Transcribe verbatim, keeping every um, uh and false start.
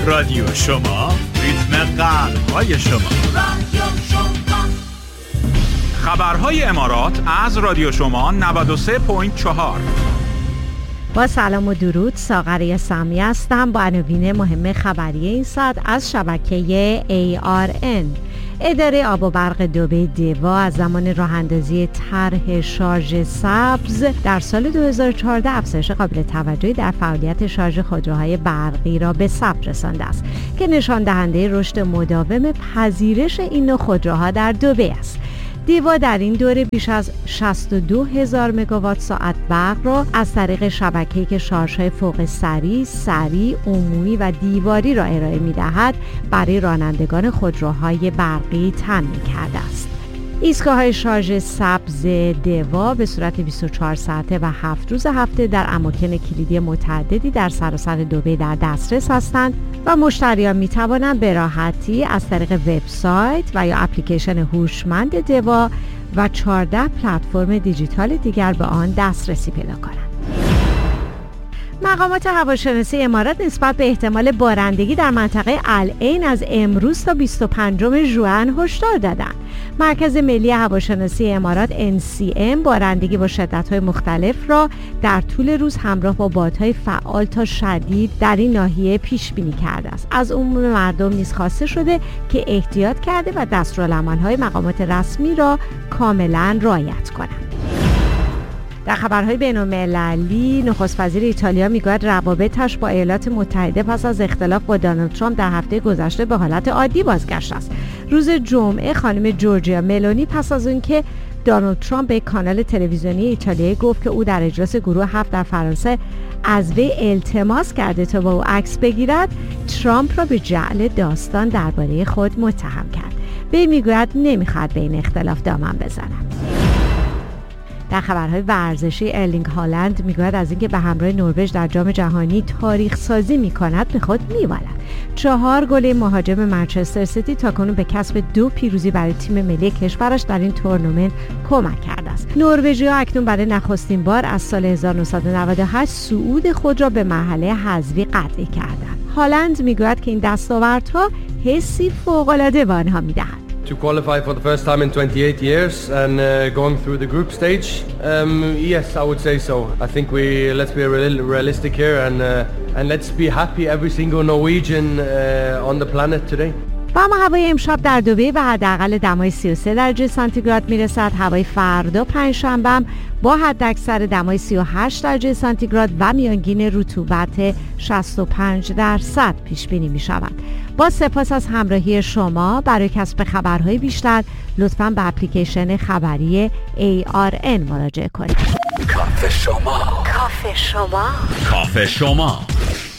رادیو شما، ریتم قلب‌های شما. رادیو شما. خبرهای امارات از رادیو شما نود و سه ممیز چهار. با سلام و درود، ساغر سامی هستم با عناوین مهم خبری این ساعت از شبکه ای آر ان. اداره آب و برق دبی دیوا از زمان راه‌اندازی طرح شارژ سبز در سال دو هزار و چهارده افزایش قابل توجهی در فعالیت شارژ خودروهای برقی را به ثبت رسانده است که نشان دهنده رشد مداوم پذیرش این نوع خودروها در دبی است. دیوا در این دوره بیش از شصت و دو هزار مگاوات ساعت برق را از طریق شبکه‌ای که شارژهای فوق سریع، سریع، عمومی و دیواری را ارائه می‌دهد برای رانندگان خودروهای برقی تامین کرده است. ایستگاه‌های شارژ سبز دیوا به صورت بیست و چهار ساعته و هفت روز هفته در اماکن کلیدی متعددی در سراسر دبی در دسترس هستند و مشتریان می‌توانند به راحتی از طریق وبسایت و یا اپلیکیشن هوشمند دیوا و چهارده پلتفرم دیجیتال دیگر به آن دسترسی پیدا کنند. مقامات هواشناسی امارات نسبت به احتمال بارندگی در منطقه العین از امروز تا بیست و پنجم ژوئن هشدار دادند. مرکز ملی هواشناسی امارات ان سی ام بارندگی با شدت‌های مختلف را در طول روز همراه با بادهای فعال تا شدید در این ناحیه پیش بینی کرده است. از عموم مردم نیز خواسته شده که احتیاط کرده و دستورالعمل‌های مقامات رسمی را کاملا رعایت کنند. در خبرهای بین‌المللی، نخست وزیر ایتالیا میگوید روابطش با ایالات متحده پس از اختلاف با دونالد ترامپ در هفته گذشته به حالت عادی بازگشت است. روز جمعه خانم جورجیا ملونی پس از اینکه دونالد ترامپ به کانال تلویزیونی ایتالیایی گفت که او در اجلاس گروه هفت در فرانسه از وی التماس کرده تا با او عکس بگیرد، ترامپ را به جعل داستان درباره خود متهم کرد. وی میگوید نمیخواد به این اختلاف دامن بزند. در خبرهای ورزشی، ارلینگ هالند میگوید از اینکه به همراه نروژ در جام جهانی تاریخ سازی میکند به خود می‌والد. چهار گل مهاجم منچستر سیتی تاکنون به کسب دو پیروزی برای تیم ملی کشورش در این تورنمنت کمک کرده است. نروژی‌ها اکنون برای نخستین بار از سال هزار و نهصد و نود و هشت صعود خود را به مرحله حذفی قطعی کردند. هالند میگوید که این دستاوردها حسی فوق‌العاده به آنها می‌دهد. To qualify for the first time in twenty-eight years and uh, going through the group stage, um, yes, I would say so. I think we let's be real, realistic here and uh, and let's be happy every single Norwegian uh, on the planet today. با ما هوای امشب در دبی به حداقل دمای سی و سه درجه سانتیگراد میرسد. هوای فردا پنجشنبه با حداکثر دمای سی و هشت درجه سانتیگراد و میانگین رطوبت شصت و پنج درصد پیش بینی می شود. با سپاس از همراهی شما. برای کسب خبرهای بیشتر لطفاً به اپلیکیشن خبری ای آر ان مراجعه کنید. کافه شما، کافه شما، کافه شما.